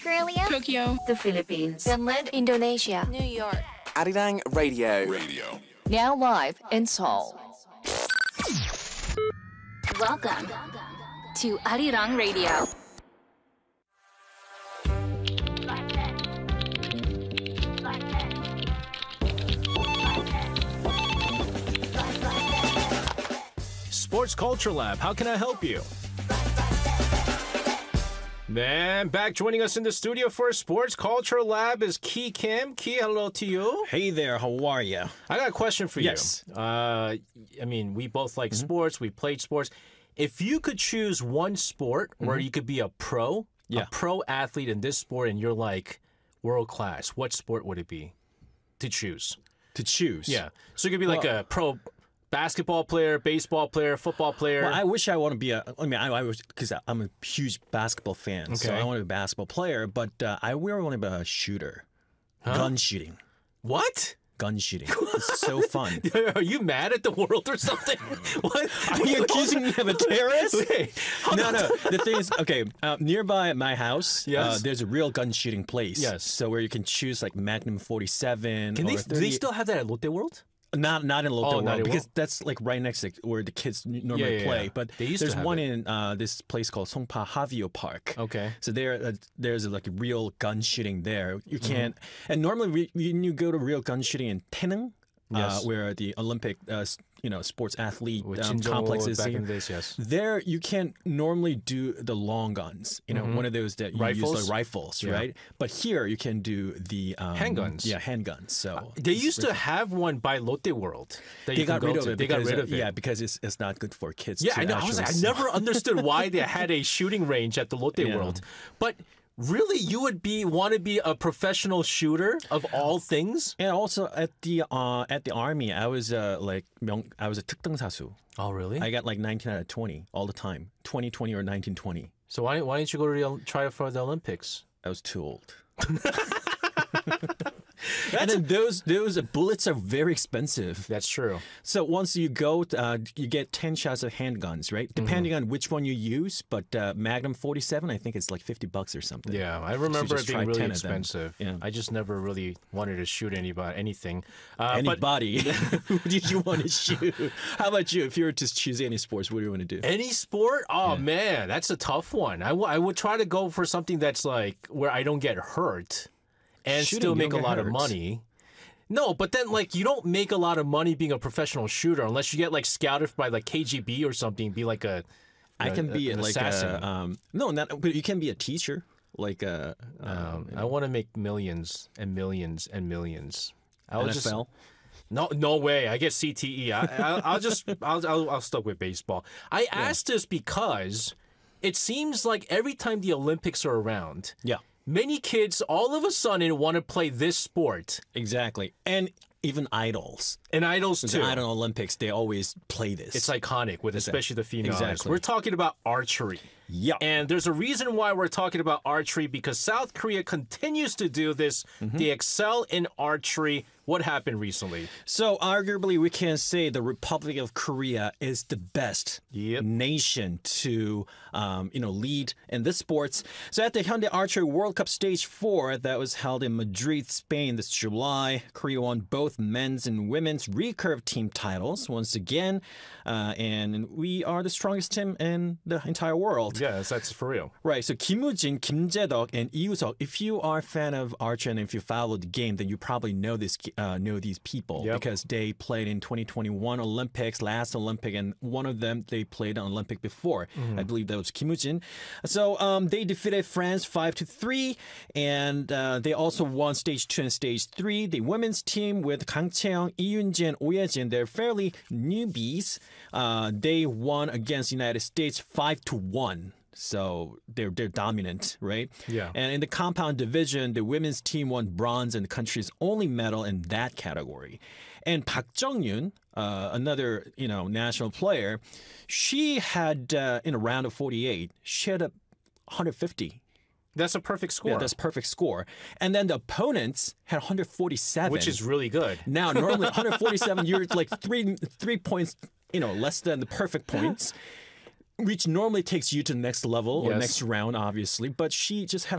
Australia, Tokyo, the Philippines, Finland, Indonesia, New York. Arirang Radio. now live in Seoul. welcome to Arirang Radio. Sports Culture Lab, how can I help you? Man, back joining us in the studio for Sports Culture Lab is Ki Kim. Ki, hello to you. Hey there, how are you? I got a question for Yes. you. I mean, we both like sports. We played sports. If you could choose one sport where you could be a pro athlete in this sport, and you're like world class, what sport would it be to choose? To choose? Yeah. So you could be like a pro basketball player, baseball player, football player. Well, I wish I want to be I was, because I'm a huge basketball fan, so Okay. I want to be a basketball player, but I really want to be a shooter. Gun shooting. What? Gun shooting. It's so fun. Are you mad at the world or something? What? Are you accusing me of a terrorist? Wait, No. The thing is, okay, nearby my house, Yes. there's a real gun shooting place. Yes. So where you can choose like Magnum 47 Can or they? 30. Do they still have that at Lotte World? Not in Lotte not World, in because World? that's like right next to where the kids normally Yeah. play. But They used to there's have one it. in this place called Songpa Havio Park. Okay. So there's like real gun shooting there. You Mm-hmm. can't. And normally when you go to real gun shooting in Taenung, Yes. where the Olympic sports athlete With complex is. back in the days, yes. There, you can't normally do the long guns. You know, one of those that you use Rifles? like rifles, Yeah. right? But here you can do the Handguns. Yeah, handguns. So They used to have one by Lotte World. That they you can got rid go of to. it. They got because, rid of it. Yeah, because it's not good for kids. Yeah, to I know. I actually never understood why they had a shooting range at the Lotte Yeah. World. But really, you would want to be a professional shooter of all things? And also at the army, I was I was a 특등사수. Oh, really? I got like 19 out of 20 all the time. 2020 or 1920. So why didn't you go to try for the Olympics? I was too old. And then those bullets are very expensive. That's true. So once you go, you get 10 shots of handguns, right? Depending on which one you use. But Magnum 47, I think it's like $50 or something. Yeah, I remember just it being try really 10 of them. expensive. Yeah. I just never really wanted to shoot anything. Anybody? Who did you want to shoot? How about you? If you were to choose any sports, what do you want to do? Any sport? Oh man, that's a tough one. I would try to go for something that's like where I don't get hurt and Shooting, still you make a don't get lot of hurt. money. No, but then like you don't make a lot of money being a professional shooter unless you get like scouted by like KGB or something. Be like I can be an like assassin. but you can be a teacher. Like I want to make millions and millions and millions. NFL. No way. I get CTE. I'll stuck with baseball. I asked this because it seems like every time the Olympics are around, Yeah, many kids all of a sudden want to play this sport. exactly. And even idols. And idols The too. Idol Olympics, they always play this. It's iconic with especially the female idols. Exactly. We're talking about archery. Yeah. And there's a reason why we're talking about archery because South Korea continues to do this. They excel in archery. What happened recently? So arguably, we can say the Republic of Korea is the best Yep. nation to, lead in this sports. So at the Hyundai Archery World Cup Stage 4 that was held in Madrid, Spain this July, Korea won both men's and women's recurve team titles once again, and we are the strongest team in the entire world. Yes, that's for real. Right, so Kim Woo-jin, Kim Jae-deok, and Lee Woo-seok, if you are a fan of archery and if you follow the game, then you probably know these people Yep. because they played in 2021 Olympics, last Olympic, and one of them they played on Olympic before. I believe that was Kim Woo-jin. So they defeated France 5-3, and they also won stage 2 and stage 3. The women's team with Kang Chae-young, Lee Yoon-jin, and Oh Ye-jin, they're fairly newbies. They won against United States 5-1. So they're dominant, right? Yeah. And in the compound division, the women's team won bronze and the country's only medal in that category. And Park Jung-yoon, another national player, she had in a round of 48, she had 150. That's a perfect score. Yeah, that's perfect score. And then the opponents had 147, which is really good. now normally 147. You're like three points, less than the perfect points. Which normally takes you to the next level or Yes. next round, obviously. But she just had